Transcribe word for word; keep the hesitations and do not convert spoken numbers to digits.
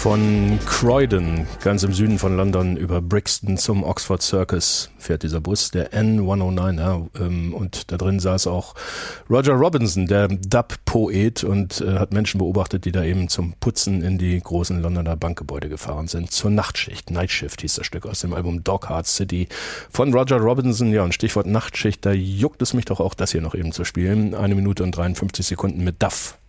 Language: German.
Von Croydon, ganz im Süden von London, über Brixton zum Oxford Circus fährt dieser Bus, der N hundertneun. Ja, und da drin saß auch Roger Robinson, der Dub-Poet, und äh, hat Menschen beobachtet, die da eben zum Putzen in die großen Londoner Bankgebäude gefahren sind. Zur Nachtschicht. Night Shift hieß das Stück aus dem Album Dog Heart City von Roger Robinson. Ja, und Stichwort Nachtschicht, da juckt es mich doch auch, das hier noch eben zu spielen. Eine Minute und dreiundfünfzig Sekunden mit Duff.